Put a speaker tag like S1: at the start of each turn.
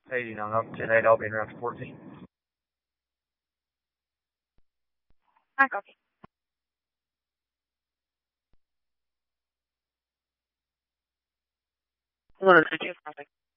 S1: 89 up, 10-8, I'll be in round 14.
S2: I copy. Hello, 92 traffic.